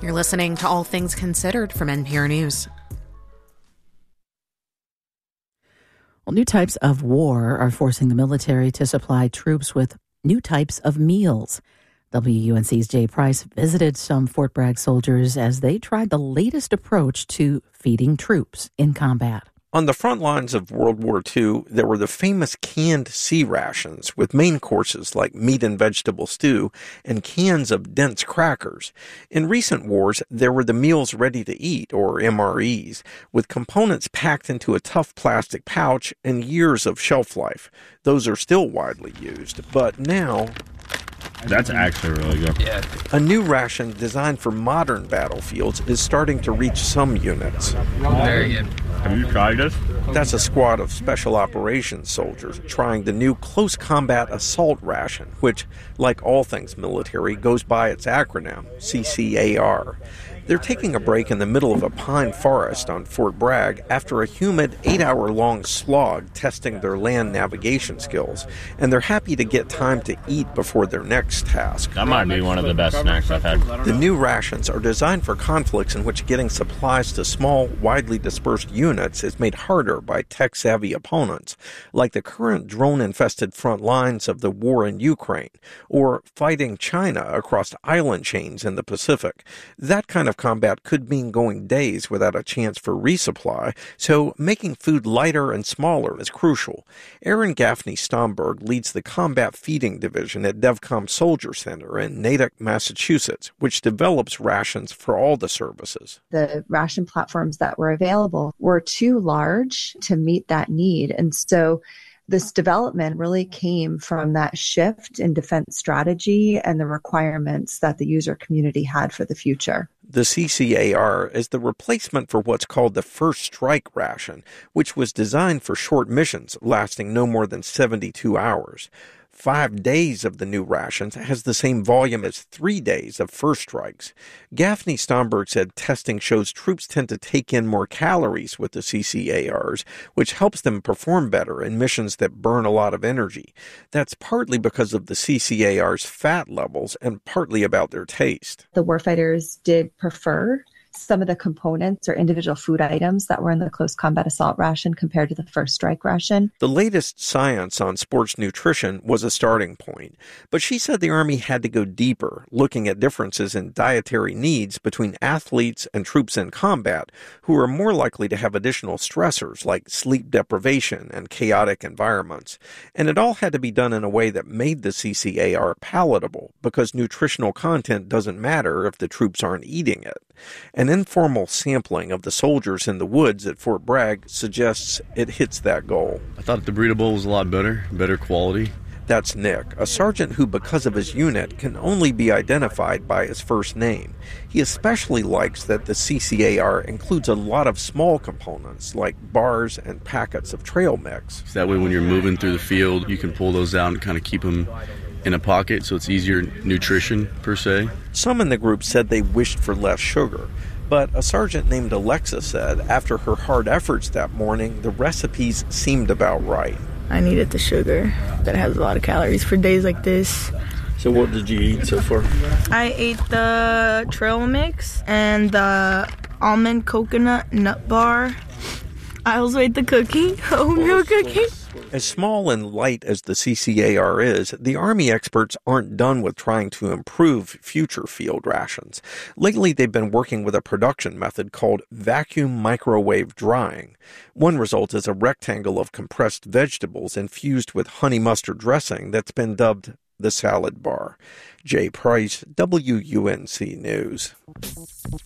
You're listening to All Things Considered from NPR News. Well, new types of war are forcing the military to supply troops with new types of meals. WUNC's Jay Price visited some Fort Bragg soldiers as they tried the latest approach to feeding troops in combat. On the front lines of World War II, there were the famous canned C rations with main courses like meat and vegetable stew and cans of dense crackers. In recent wars, there were the meals ready to eat, or MREs, with components packed into a tough plastic pouch and years of shelf life. Those are still widely used, but now... That's actually really good. Yeah. A new ration designed for modern battlefields is starting to reach some units. Very good. Have you tried this? That's a squad of special operations soldiers trying the new close combat assault ration, which, like all things military, goes by its acronym, CCAR. They're taking a break in the middle of a pine forest on Fort Bragg after a humid 8-hour-long slog testing their land navigation skills, and they're happy to get time to eat before their next task. That might be one of the best snacks I've had. The new rations are designed for conflicts in which getting supplies to small, widely dispersed units is made harder by tech-savvy opponents, like the current drone-infested front lines of the war in Ukraine, or fighting China across island chains in the Pacific. That kind of combat could mean going days without a chance for resupply, so making food lighter and smaller is crucial. Aaron Gaffney Stomberg leads the Combat Feeding Division at DEVCOM Soldier Center in Natick, Massachusetts, which develops rations for all the services. The ration platforms that were available were too large to meet that need, and so this development really came from that shift in defense strategy and the requirements that the user community had for the future. The CCAR is the replacement for what's called the First Strike ration, which was designed for short missions lasting no more than 72 hours. 5 days of the new rations has the same volume as 3 days of first strikes. Gaffney Stomberg said testing shows troops tend to take in more calories with the CCARs, which helps them perform better in missions that burn a lot of energy. That's partly because of the CCAR's fat levels and partly about their taste. The warfighters did prefer some of the components or individual food items that were in the close combat assault ration compared to the first strike ration. The latest science on sports nutrition was a starting point, but she said the Army had to go deeper, looking at differences in dietary needs between athletes and troops in combat, who are more likely to have additional stressors like sleep deprivation and chaotic environments. And it all had to be done in a way that made the CCAR palatable, because nutritional content doesn't matter if the troops aren't eating it. An informal sampling of the soldiers in the woods at Fort Bragg suggests it hits that goal. I thought the burrito bowl was a lot better quality. That's Nick, a sergeant who, because of his unit, can only be identified by his first name. He especially likes that the CCAR includes a lot of small components, like bars and packets of trail mix. So that way when you're moving through the field, you can pull those out and kind of keep them in a pocket, so it's easier nutrition, per se. Some in the group said they wished for less sugar, but a sergeant named Alexa said after her hard efforts that morning, the recipes seemed about right. I needed the sugar that has a lot of calories for days like this. So what did you eat so far? I ate the trail mix and the almond coconut nut bar. I also ate the cookie, oatmeal cookie. As small and light as the CCAR is, the Army experts aren't done with trying to improve future field rations. Lately, they've been working with a production method called vacuum microwave drying. One result is a rectangle of compressed vegetables infused with honey mustard dressing that's been dubbed the salad bar. Jay Price, WUNC News.